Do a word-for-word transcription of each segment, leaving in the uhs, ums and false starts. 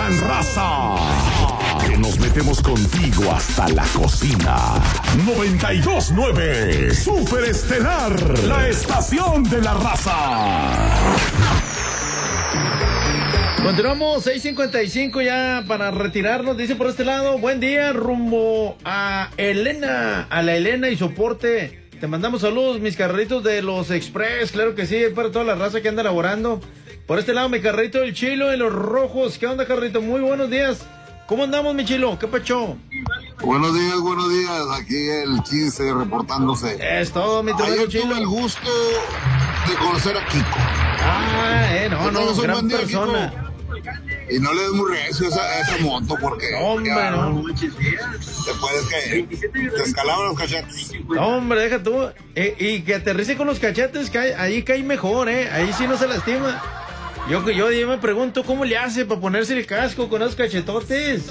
gran raza. Que nos metemos contigo hasta la cocina. noventa y dos nueve Super Estelar, la estación de la raza. Continuamos, seis cincuenta y cinco ya para retirarnos. Dice por este lado, buen día, rumbo a Elena, a la Elena y soporte. Te mandamos saludos, mis carritos de los Express, claro que sí, para toda la raza que anda laborando. Por este lado, mi carrito del Chilo de los Rojos. ¿Qué onda, carrito? Muy buenos días. ¿Cómo andamos, mi Chilo? ¿Qué pacho? Buenos días, buenos días. Aquí el quince reportándose. Es todo, mi tremendo Chilo. Tuve el gusto de conocer a Kiko. Ah, eh, no, no, un gran buen día, persona. Kiko. Y no le des muy recio a esa, esa moto porque hombre, ya, no. te puedes caer, te escalaban los cachetes. No, hombre, deja tú. Eh, y que aterrice con los cachetes, cae, ahí cae mejor, ¿eh? Ahí sí no se lastima. Yo, yo, yo me pregunto cómo le hace para ponerse el casco con esos cachetotes.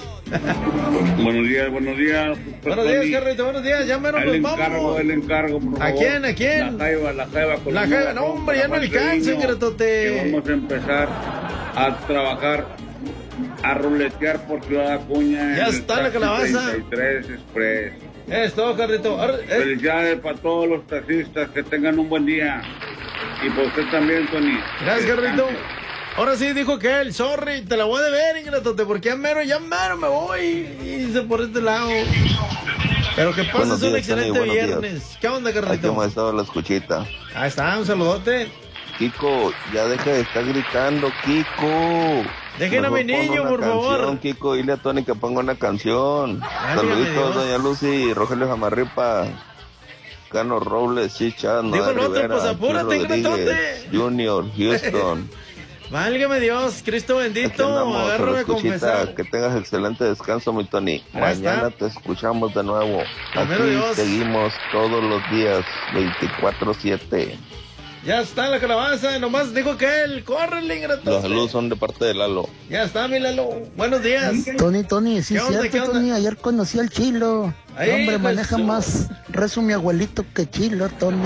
Buenos días, buenos días. Buenos días, Carrito, buenos días. Ya menos nos vamos. El encargo, el encargo, por favor. ¿A quién, a quién? La jaiba, la jaiba. La jaiba, no, hombre, ya no alcanza, Gratote. Vamos a empezar a trabajar, a ruletear por Ciudad Acuña. Ya está la calabaza. treinta y tres Express. Es todo, Carrito. Ahora, eh. Felicidades para todos los taxistas, que tengan un buen día. Y por usted también, Tony. Gracias, Carrito. Ahora sí dijo que él, sorry, te la voy a deber, Ingratote, porque ya mero, ya mero me voy. Y hice por este lado. Pero que pases un excelente Tony, viernes. Días. ¿Qué onda, Carlito? Aquí hemos estado la escuchita. Ahí está, un saludote. Kiko, ya deja de estar gritando, Kiko. Dejen a mi niño, por canción, favor. Kiko, dile a Tony que ponga una canción. Válgame Saluditos, Dios. doña Lucy, Rogelio Jamarripa, Cano Robles, Chicha, Digo Noel el otro, Rivera, pues apúrate, Chris Rodríguez, Gratote. Junior, Houston. Válgame Dios, Cristo Aquí bendito, andamos, agárrame a escuchita, confesar. que tengas excelente descanso, mi Tony. Ahí Mañana está. te escuchamos de nuevo. Primero Aquí Dios. seguimos todos los días, veinticuatro siete. Ya está la calabaza, nomás dijo que él, córrele, Gratote. Los saludos son de parte de Lalo. Ya está, mi Lalo. Buenos días. Tony, Tony, sí ¿Qué es onda, qué cierto, onda? Tony. Ayer conocí al Chilo. Ay, Hombre, hijo maneja de su- más rezo mi abuelito que Chilo, Tony.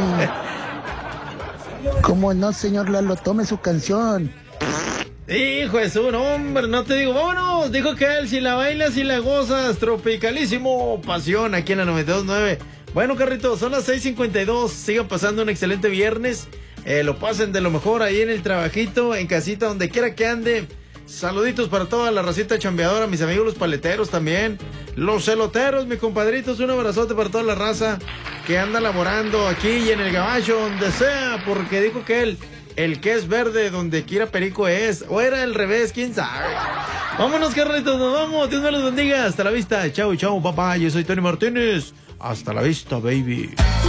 ¿Cómo no, señor Lalo? Tome su canción. Hijo de su nombre, no te digo, vámonos. Dijo que él, si la bailas y la gozas, tropicalísimo, pasión, aquí en la noventa y dos nueve. Bueno, Carrito, son las seis cincuenta y dos, sigan pasando un excelente viernes, eh, lo pasen de lo mejor ahí en el trabajito, en casita, donde quiera que ande. Saluditos para toda la racita chambeadora, mis amigos los paleteros también, los celoteros, mis compadritos, un abrazote para toda la raza que anda laborando aquí y en el gabacho, donde sea, porque dijo que él, el que es verde, donde quiera perico es, o era al revés, quién sabe. Vámonos, Carlitos, nos vamos, Dios me los bendiga, hasta la vista, chau, chau, papá, yo soy Tony Martínez, hasta la vista, baby.